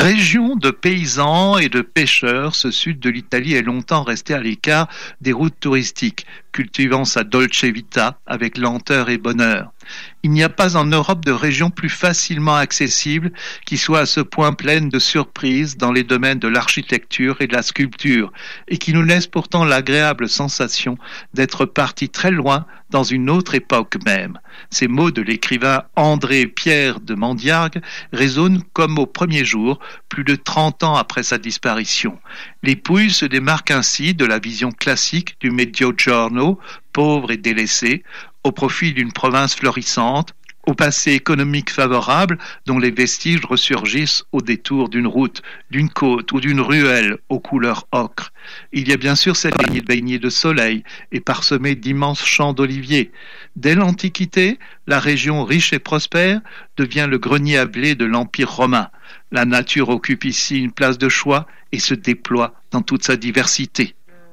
Région de paysans et de pêcheurs, ce sud de l'Italie est longtemps resté à l'écart des routes touristiques, cultivant sa dolce vita avec lenteur et bonheur. Il n'y a pas en Europe de région plus facilement accessible qui soit à ce point pleine de surprises dans les domaines de l'architecture et de la sculpture, et qui nous laisse pourtant l'agréable sensation d'être partis très loin dans une autre époque même. Ces mots de l'écrivain André-Pierre de Mandiargue résonnent comme au premier jour, plus de 30 ans après sa disparition. Les Pouilles se démarquent ainsi de la vision classique du Mezzogiorno, pauvre et délaissé, au profit d'une province florissante, au passé économique favorable dont les vestiges ressurgissent au détour d'une route, d'une côte ou d'une ruelle aux couleurs ocre. Il y a bien sûr cette baignée de soleil et parsemée d'immenses champs d'oliviers. Dès l'Antiquité, la région riche et prospère devient le grenier à blé de l'Empire romain. La nature occupe ici une place de choix et se déploie dans toute sa diversité.